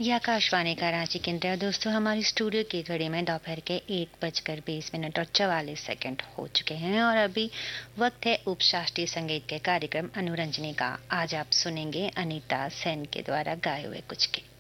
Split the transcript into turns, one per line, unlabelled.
ये आकाशवाणी का रांची केंद्र है। दोस्तों, हमारी स्टूडियो की घड़ी में दोपहर के 1:20 और 44 हो चुके हैं और अभी वक्त है उपशास्त्रीय संगीत के कार्यक्रम अनुरंजनी का। आज आप सुनेंगे अनीता सेन के द्वारा गाए हुए कुछ गीत।